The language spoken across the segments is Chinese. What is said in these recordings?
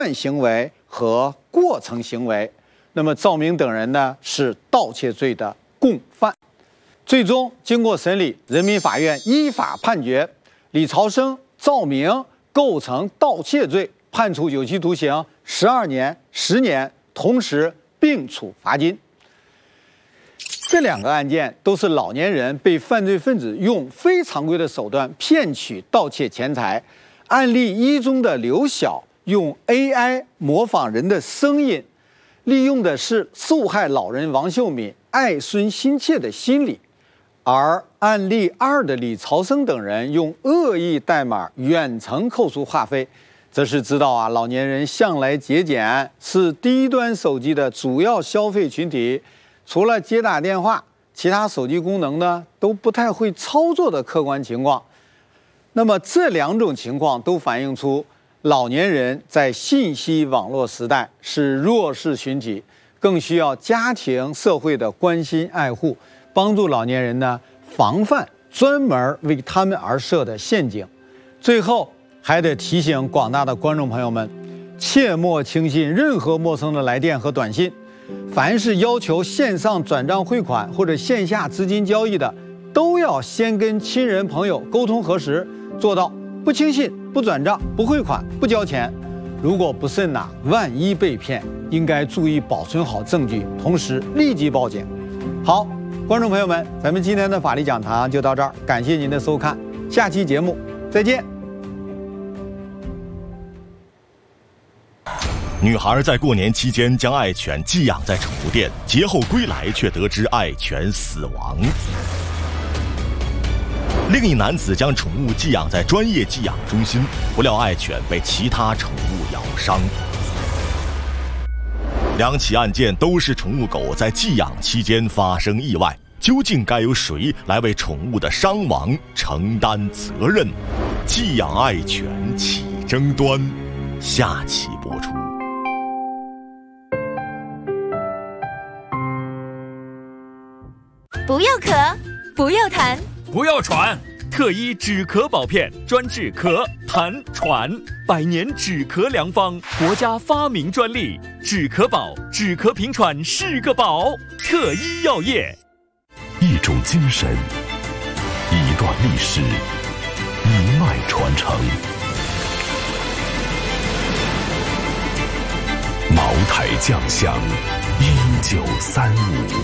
行为和过程行为。那么赵明等人呢是盗窃罪的共犯。最终经过审理，人民法院依法判决李朝生、赵明构成盗窃罪，判处有期徒刑12年、10年，同时并处罚金。这2个案件都是老年人被犯罪分子用非常规的手段骗取盗窃钱财。案例1中的刘晓用 AI 模仿人的声音，利用的是受害老人王秀敏爱孙心切的心理；而案例2的李朝生等人用恶意代码远程扣除话费，则是知道老年人向来节俭，是低端手机的主要消费群体。除了接打电话，其他手机功能呢都不太会操作的客观情况。那么这2种情况都反映出老年人在信息网络时代是弱势群体，更需要家庭社会的关心爱护，帮助老年人呢防范专门为他们而设的陷阱。最后还得提醒广大的观众朋友们，切莫轻信任何陌生的来电和短信。凡是要求线上转账汇款或者线下资金交易的，都要先跟亲人朋友沟通核实，做到不轻信、不转账、不汇款、不交钱。如果不慎万一被骗，应该注意保存好证据，同时立即报警。好，观众朋友们，咱们今天的法律讲堂就到这儿，感谢您的收看，下期节目再见。 女孩在过年期间将爱犬寄养在宠物店，节后归来却得知爱犬死亡。另一男子将宠物寄养在专业寄养中心，不料爱犬被其他宠物咬伤。2起案件都是宠物狗在寄养期间发生意外，究竟该由谁来为宠物的伤亡承担责任？寄养爱犬起争端，下期播出。 不要咳，不要痰， 不要喘，特医止咳宝片，专治咳、痰、喘，100年止咳良方，国家发明专利，止咳宝，止咳平喘是个宝。特医药业， 一种精神，一段历史，一脉传承。茅台酱香，1935。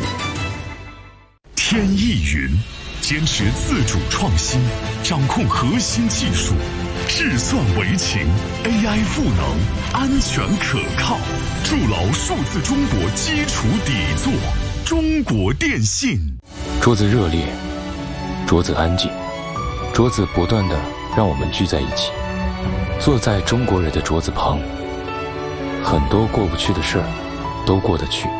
天翼云坚持自主创新，掌控核心技术，智算为情 ，AI 赋能，安全可靠，筑牢数字中国基础底座。中国电信。 桌子热烈，桌子安静，桌子不断地让我们聚在一起，坐在中国人的桌子旁，很多过不去的事儿都过得去。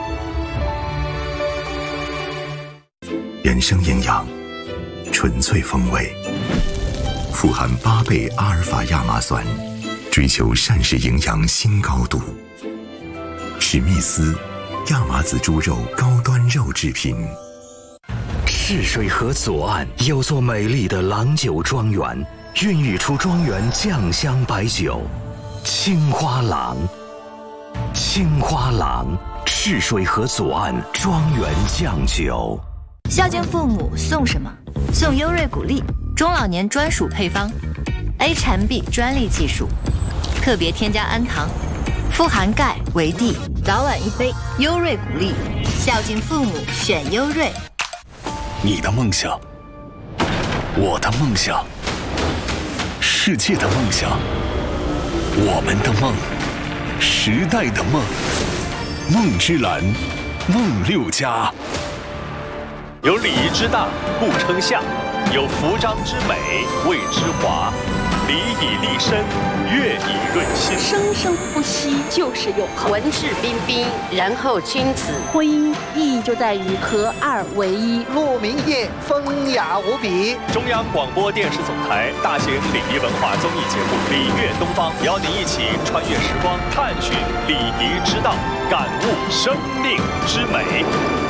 原生营养，纯粹风味，富含8倍阿尔法亚麻酸，追求膳食营养新高度。史密斯亚麻籽猪肉高端肉制品。 赤水河左岸有座美丽的郎酒庄园，孕育出庄园酱香白酒青花郎。青花郎，赤水河左岸庄园酱酒。 孝敬父母送什么？送优瑞谷粒，中老年专属配方 ，A 产 B 专利技术，特别添加氨糖，富含钙、维 D， 早晚1杯，优瑞谷粒，孝敬父母选优瑞。 你的梦想，我的梦想，世界的梦想，我们的梦，时代的梦，梦之蓝，梦6家。 有礼仪之大，故称相；有服章之美，谓之华。礼以立身，乐以润心。 生生不息就是永恒。 文质彬彬，然后君子。 婚姻意义就在于合2为1。 鹿鸣夜，风雅无比。 中央广播电视总台大型礼仪文化综艺节目《礼乐东方》，邀您一起穿越时光，探寻礼仪之道，感悟生命之美。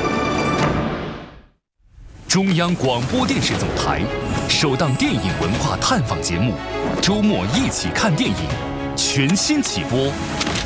中央广播电视总台首档电影文化探访节目，周末一起看电影， 全新起播。